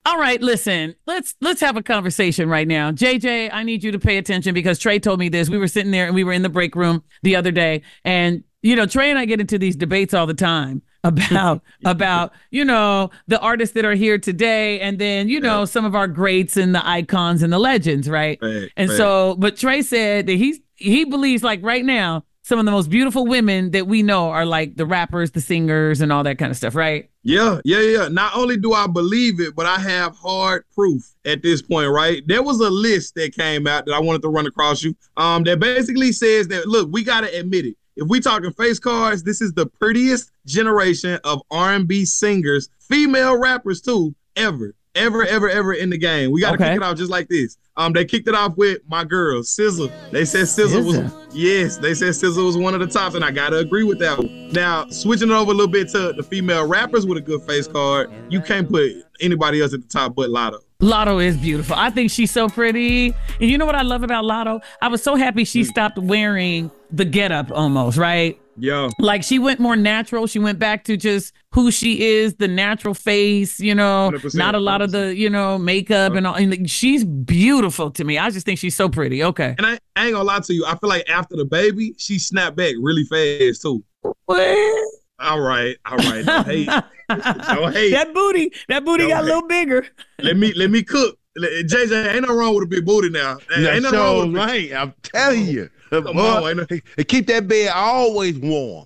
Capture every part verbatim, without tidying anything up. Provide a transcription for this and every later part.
All right, listen, let's let's have a conversation right now. J J, I need you to pay attention because Trey told me this. We were sitting there and we were in the break room the other day. And, you know, Trey and I get into these debates all the time about, about, you know, the artists that are here today. And then, you know, yeah. some of our greats and the icons and the legends, right? right and right. so, but Trey said that he's, he believes like right now, some of the most beautiful women that we know are like the rappers, the singers, and all that kind of stuff, right? Yeah, yeah, yeah. Not only do I believe it, but I have hard proof at this point, right? There was a list that came out that I wanted to run across you um, that basically says that, look, we got to admit it. If we talking face cards, this is the prettiest generation of R and B singers, female rappers too, ever. Ever, ever, ever in the game. We got to okay. kick it off just like this. Um, they kicked it off with my girl, S Z A. They said S Z A was, yes, they said S Z A was one of the tops, and I got to agree with that one. Now, switching it over a little bit to the female rappers with a good face card, you can't put anybody else at the top but Latto. Latto is beautiful. I think she's so pretty. And you know what I love about Latto? I was so happy she stopped wearing the getup almost, right? Yeah. Like she went more natural. She went back to just who she is, the natural face, you know, one hundred percent not a lot of the, you know, makeup and all. And she's beautiful to me. I just think she's so pretty. Okay. And I, I ain't gonna lie to you. I feel like after the baby, she snapped back really fast too. What? All right. All right. Don't hate. Don't hate. That booty, that booty Don't got hate. a little bigger. Let me, let me cook. J J, ain't no wrong with a big booty now. Yeah, ain't no sure wrong with right. I'm telling you. Come on, hey, hey, keep that bed always warm.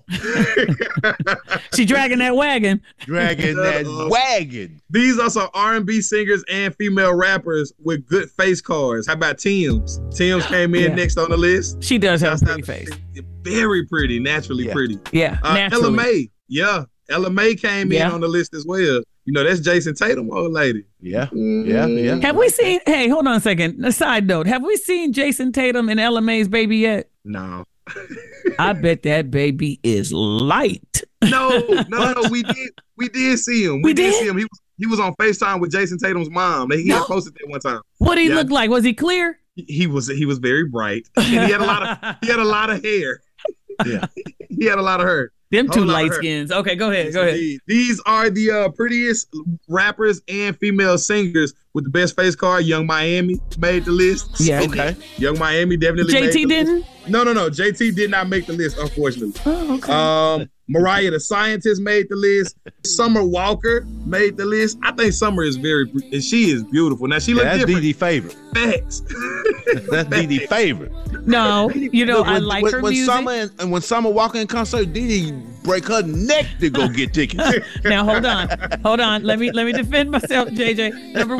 She dragging that wagon. Dragging that uh, wagon. These are some R and B singers and female rappers with good face cards. How about Tems? Tems came in yeah. next on the list. She does have a pretty face. Very pretty, naturally yeah. pretty. Yeah, uh, naturally. Ella Mai. Yeah, Ella Mai came yeah. in on the list as well. You know, that's Jason Tatum, old lady. Yeah, yeah, yeah. Have we seen, hey, hold on a second. A side note. Have we seen Jason Tatum and Ella Mai's baby yet? No. I bet that baby is light. No, no, no. We did we did see him. We, we did? did see him. He was he was on FaceTime with Jason Tatum's mom. He no. had posted that one time. What did he yeah. look like? Was he clear? He was he was very bright. And he had a lot of he had a lot of hair. Yeah. He had a lot of hair. Them two light skins. Okay, go ahead. Go ahead. These are the uh, prettiest rappers and female singers with the best face card. Young Miami made the list. Yeah. Okay. Young Miami definitely J T made the didn't? list. No, no, no. J T did not make the list, unfortunately. Oh, okay. Um, Mariah the Scientist made the list. Summer Walker made the list. I think Summer is very, and she is beautiful. Now she yeah, looks that's different. Dee Dee favorite. Facts. That's Dee Dee favorite. No, you know, Look, when, I like when, her when music. Summer and, and when Summer walk in concert, Dee Dee break her neck to go get tickets. Now hold on, hold on. Let me let me defend myself, J J. Number